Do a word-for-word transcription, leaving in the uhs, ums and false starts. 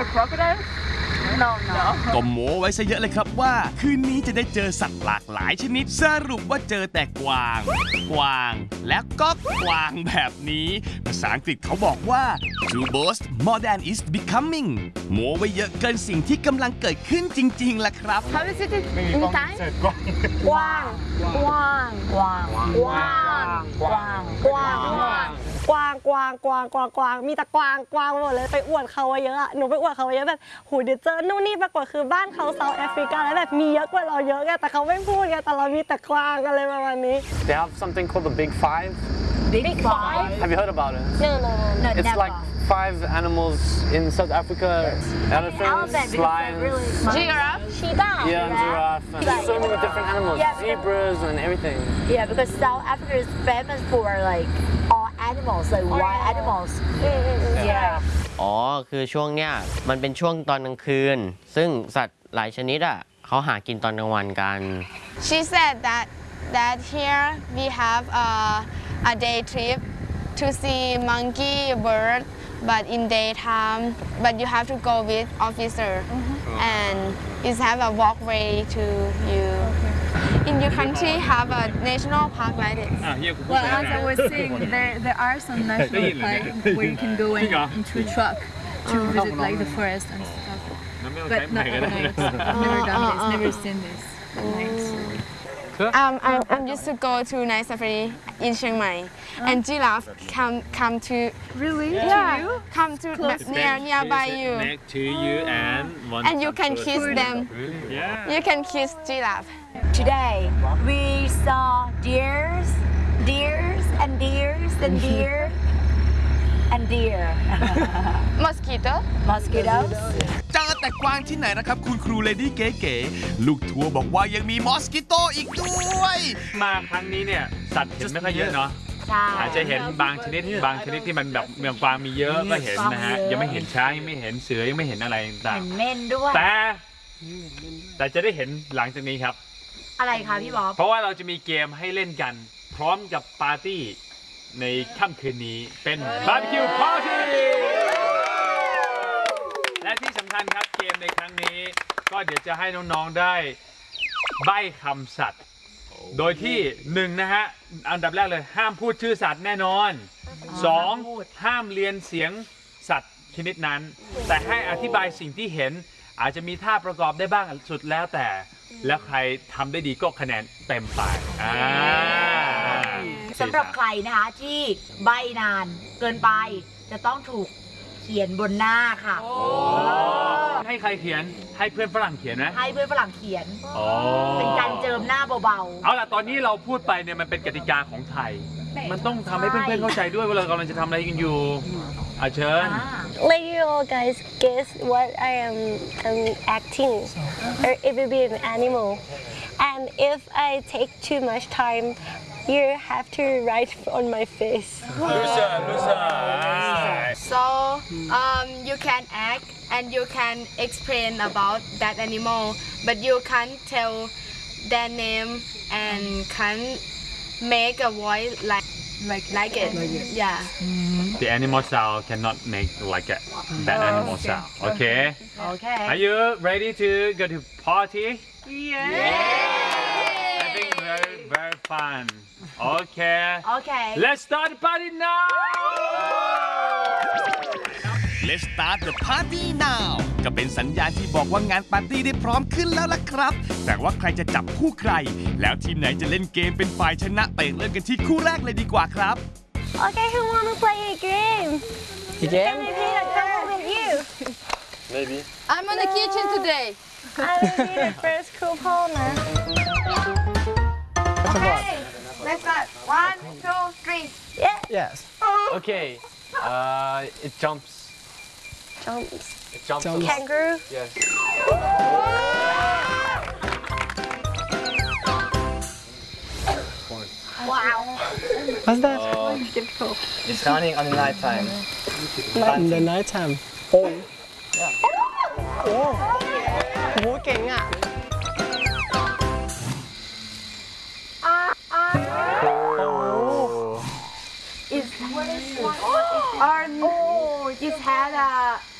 the crocodile no no ก็โม้ไว้ซะเยอะเลยครับว่าคืนนี้จะได้เจอสัตว์หลากหลายชนิดสรุปว่าเจอแต่กวางกวางและก็กวางแบบนี้ภาษาอังกฤษเขาบอกว่า to boast more than is becoming โม้ไว้เยอะเกินสิ่งที่กำลังเกิดขึ้นจริงๆล่ะครับ How is it in Thai กวางกวางกวางกวางกวางกวางกวางกวางกวางกวางกวางมีแต่กวางกวางหมดเลยไปอวดเขาเยอะอะหนูไปอวดเขาเยอะแบบหูเดี๋ยวเจอนู่นนี่ปรากฏคือบ้านเขาเซาท์แอฟริกาแล้วแบบมีเยอะกว่าเราเยอะไงแต่เขาไม่พูดไงแต่เรามีแต่กวางอะไรประมาณนี้ They have something called the Big Five. Big Five Have you heard about it? no no no no It's never like five animals in South Africa. Elephants, elephant because lions, they're really smart. giraffe cheetah yeah, and giraffe, and Like- so many different animals, Yeah, because- zebras and everything. Yeah, because South Africa is famous for like all animals, like wild animals. Yeah. อ๋อคือช่วงเนี้ยมันเป็นช่วงตอนกลางคืนซึ่งสัตว์หลายชนิดอ่ะเขาหากินตอนกลางวันกัน She said that that here we have a, a day trip to see monkey, bird, but in daytime. But you have to go with officer, and it's have a walkway to you. In your country, have a national park like this. Well, as I was saying, there there are some national parks where you can go in, into a truck to visit like the forest and stuff. But not at night. I've never done this, never seen this at night. Um, I'm, I'm used to go to night safari in Chiang Mai, and giraffe come come to Really? yeah To you? come to near nearby you, next to you and one and you can some kiss food. them. Yeah. You can kiss giraffe. Today we saw deers, deers and deers and deer and deer. Mosquito. Mosquitoes. เจอแต่กวางที่ไหนนะครับคุณครูเลดี้เก๋ๆลูกทัวร์บอกว่ายังมีมอสกิโตอีกด้วยมาครั้งนี้เนี่ยสัตว์เห็นไม่ค่อยเยอะเนาะใช่อาจจะเห็นบางชนิดบางชนิดที่มันแบบเมืองกวางมีเยอะก็เห็นนะฮะยังไม่เห็นช้างยังไม่เห็นเสือยังไม่เห็นอะไรต่างเห็นเม่นด้วยๆแต่แต่จะได้เห็นหลังจากนี้ครับอะไรคะพี่บ๊อบเพราะว่าเราจะมีเกมให้เล่นกันพร้อมกับปาร์ตี้ในค่ำคืนนี้เป็นบาร์บีคิวปาร์ตี้และที่สำคัญครับเกมในครั้งนี้ก็เดี๋ยวจะให้น้องๆได้ใบ้คำสัตว์โดยที่หนึ่งนะฮะอันดับแรกเลยห้ามพูดชื่อสัตว์แน่นอนสองห้ามเรียนเสียงสัตว์ชนิดนั้นแต่ให้อธิบายสิ่งที่เห็นอาจจะมีท่าประกอบได้บ้างสุดแล้วแต่แล้วใครทำได้ดีก็คะแนนเต็มไปอ่าสำหรับใครนะคะที่ใบนานเกินไปจะต้องถูกเขียนบนหน้าค่ะให้ใครเขียนให้เพื่อนฝรั่งเขียนนะให้เพื่อนฝรั่งเขียนอ๋อเป็นการเจิมหน้าเบาเอาล่ะตอนนี้เราพูดไปเนี่ยมันเป็นกติกาของไทย มันต้องทำให้เพื่อนๆเข้าใจด้วยว่าเรากำลังจะทำอะไรกันอยู่อาเชิญ Let you all guys guess what I am um, acting, or it will be an animal. And if I take too much time, you have to write on my face. Lucia Lucia So um, you can act and you can explain about that animal, but you can't tell their name and can't make a voice like Like like it. Yeah. The animal sound cannot make like a, that animal sound okay ๆ โอเค Are you ready to go to party Yeah. I think very very fun okay โอเค Let's start the party now Let's start the party now ก็เป็นสัญญาณที่บอกว่างานปาร์ตี้ได้พร้อมขึ้นแล้วล่ะครับแต่ว่าใครจะจับคู่ใครแล้วทีมไหนจะเล่นเกมเป็นฝ่ายชนะไปเริ่มกันที่คู่แรกเลยดีกว่าครับ Okay, who wanna play a game? A game? Maybe I'll come with you. Maybe. I'm in the kitchen today. I will be the first couponer. Okay. Let's start. One, two, three. Yeah, Yes. Okay. Uh, it jumps. jumps. It jumps. Kangaroo. Yes. Wow. What's that? It's running on the night time. In the night time. Oh. Yeah. โอ้โหเก่งอ่ะ It's what is what? Oh, it had a